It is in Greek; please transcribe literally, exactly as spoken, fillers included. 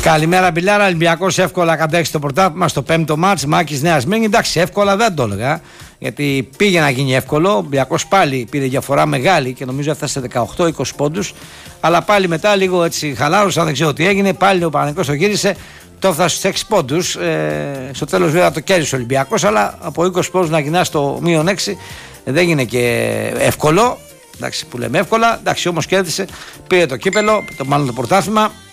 Καλημέρα, Μπιλάρα. Ολυμπιακός εύκολα κατέχει το πρωτάθλημα στο πέμπτο μάτς. Μάκης Νέα Σμύρνη. Εντάξει, εύκολα δεν το έλεγα. Γιατί πήγε να γίνει εύκολο. Ο Ολυμπιακός πάλι πήρε διαφορά μεγάλη και νομίζω έφτασε σε δεκαοκτώ είκοσι πόντους. Αλλά πάλι μετά λίγο έτσι χαλάρωσαν, δεν ξέρω τι έγινε. Πάλι ο Παναθηναϊκός το γύρισε. Το έφτασε στους έξι πόντους. Ε, στο τέλος βέβαια το κέρδισε ο Ολυμπιακός. Αλλά από είκοσι πόντους να γυρνά στο μείον έξι δεν έγινε και εύκολο. Εντάξει, που λέμε εύκολα. Εντάξει, όμως κέρδισε. Πήρε το κύπελο, το, μάλλον το πρωτάθλημα.